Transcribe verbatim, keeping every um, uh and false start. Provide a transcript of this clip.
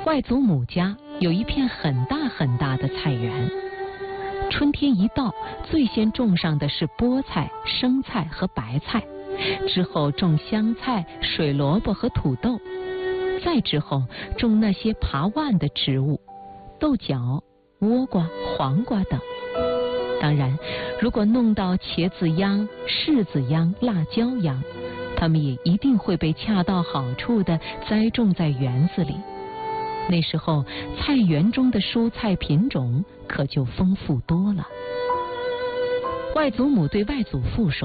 外祖母家有一片很大很大的菜园，春天一到，最先种上的是菠菜、生菜和白菜，之后种香菜、水萝卜和土豆，再之后种那些爬腕的植物，豆角、倭瓜、黄瓜等。当然，如果弄到茄子秧、柿子秧、辣椒秧，它们也一定会被恰到好处地栽种在园子里。那时候，菜园中的蔬菜品种可就丰富多了。外祖母对外祖父说：